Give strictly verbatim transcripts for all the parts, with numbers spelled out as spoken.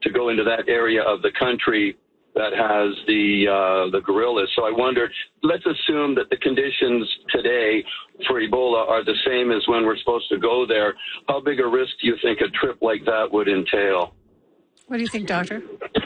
to go into that area of the country that has the uh, the gorillas. So I wonder, let's assume that the conditions today for Ebola are the same as when we're supposed to go there. How big a risk do you think a trip like that would entail? What do you think, Doctor?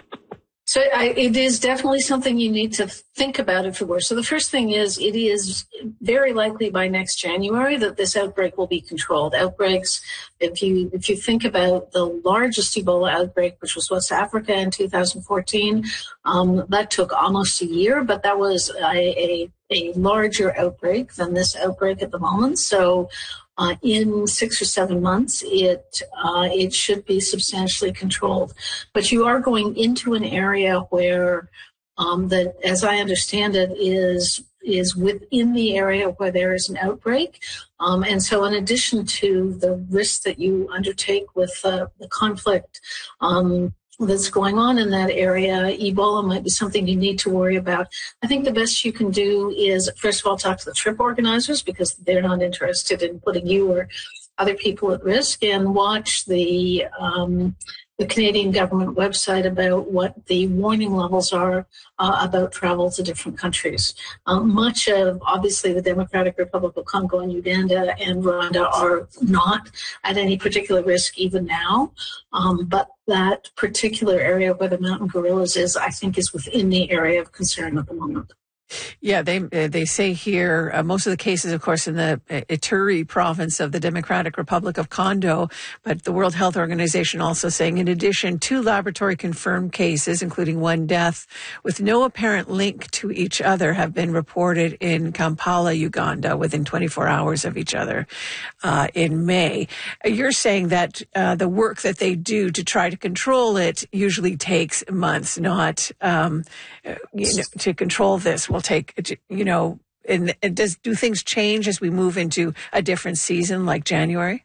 So I, it is definitely something you need to think about if it were. So the first thing is it is very likely by next January that this outbreak will be controlled. Outbreaks, if you if you think about the largest Ebola outbreak, which was West Africa in two thousand fourteen, um, that took almost a year, but that was a, a, a larger outbreak than this outbreak at the moment. So Uh, in six or seven months, it uh, it should be substantially controlled. But you are going into an area where um, that, as I understand it, is is within the area where there is an outbreak. Um, and so in addition to the risks that you undertake with uh, the conflict um, that's going on in that area, Ebola might be something you need to worry about. I think the best you can do is, first of all, talk to the trip organizers because they're not interested in putting you or other people at risk, and watch the um, the Canadian government website about what the warning levels are uh, about travel to different countries. Um, much of, obviously, the Democratic Republic of Congo and Uganda and Rwanda are not at any particular risk even now, um, but that particular area where the mountain gorillas is, I think, is within the area of concern at the moment. Yeah, they they say here, uh, most of the cases, of course, in the Ituri province of the Democratic Republic of Congo, but the World Health Organization also saying, in addition, two laboratory confirmed cases, including one death, with no apparent link to each other, have been reported in Kampala, Uganda, within twenty-four hours of each other uh, in May. You're saying that uh, the work that they do to try to control it usually takes months, not um, you know, to control this will take, you know, and, and does do things change as we move into a different season like January?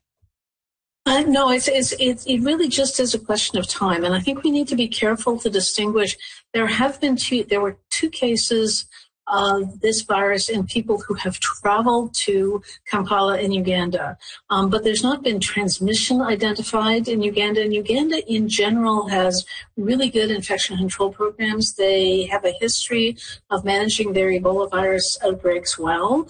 Uh, no, it's, it's, it's, it really just is a question of time. And I think we need to be careful to distinguish. There have been two, there were two cases of this virus in people who have traveled to Kampala in Uganda. Um, but there's not been transmission identified in Uganda. And Uganda in general has really good infection control programs. They have a history of managing their Ebola virus outbreaks well.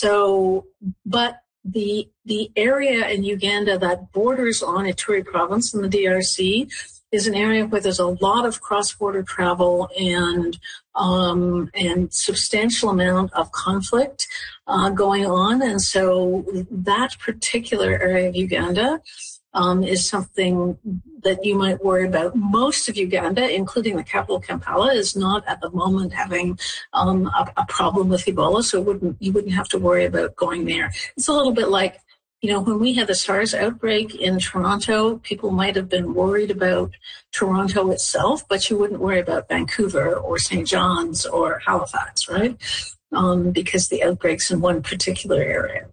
So, but the, the area in Uganda that borders on Ituri province in the D R C is an area where there's a lot of cross-border travel and um, and substantial amount of conflict uh, going on. And so that particular area of Uganda um, is something that you might worry about. Most of Uganda, including the capital Kampala, is not at the moment having um, a, a problem with Ebola, so it wouldn't you wouldn't have to worry about going there. It's a little bit like, you know, when we had the SARS outbreak in Toronto, people might have been worried about Toronto itself, but you wouldn't worry about Vancouver or Saint John's or Halifax, right? Um, because the outbreak's in one particular area.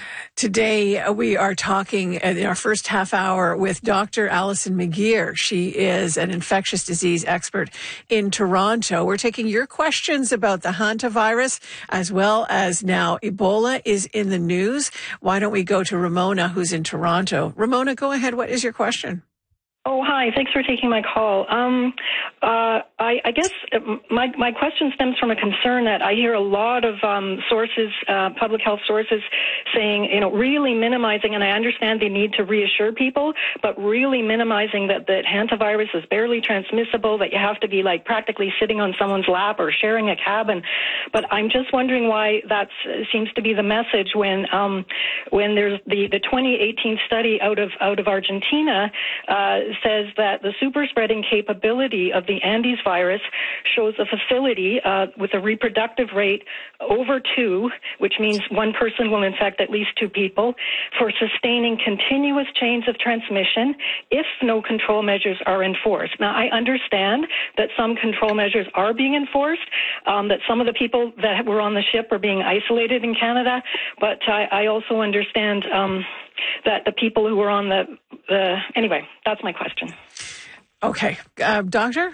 Today, uh, we are talking in our first half hour with Doctor Alison McGeer. She is an infectious disease expert in Toronto. We're taking your questions about the hantavirus, as well as now Ebola is in the news. Why don't we go to Ramona, who's in Toronto? Ramona, go ahead. What is your question? Oh, hi. Thanks for taking my call. Um, uh, I, I guess my, my question stems from a concern that I hear a lot of um, sources, uh, public health sources, saying, you know, really minimizing, and I understand they need to reassure people, but really minimizing that, that hantavirus is barely transmissible, that you have to be like practically sitting on someone's lap or sharing a cabin. But I'm just wondering why that seems to be the message when um, when there's the, the twenty eighteen study out of out of Argentina uh, says that the super spreading capability of the Andes virus shows a facility uh, with a reproductive rate over two, which means one person will infect at least two people, for sustaining continuous chains of transmission if no control measures are enforced. Now, I understand that some control measures are being enforced, um, that some of the people that were on the ship are being isolated in Canada, but I, I also understand um, that the people who were on the, the anyway, that's my question. Okay. Uh, doctor?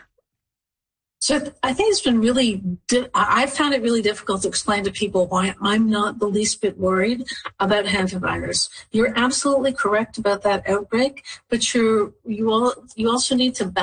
So I think it's been really, di- I found it really difficult to explain to people why I'm not the least bit worried about hantavirus. You're absolutely correct about that outbreak, but you're, you all, you also need to balance